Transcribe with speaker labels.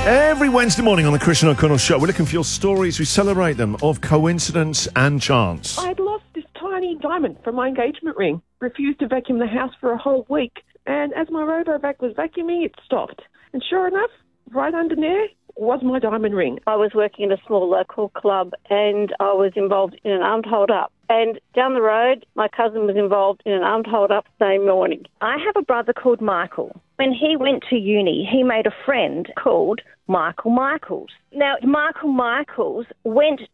Speaker 1: Every Wednesday morning on the Christian O'Connell Show, we're looking for your stories. We celebrate them of coincidence and chance.
Speaker 2: I'd lost this tiny diamond from my engagement ring. Refused to vacuum the house for a whole week. And as my RoboVac was vacuuming, it stopped. And sure enough, right under there was my diamond ring.
Speaker 3: I was working in a small local club and I was involved in an armed hold-up. And down the road, my cousin was involved in an armed hold-up the same morning.
Speaker 4: I have a brother called Michael. When he went to uni, he made a friend called Michael Michaels. Now, Michael Michaels went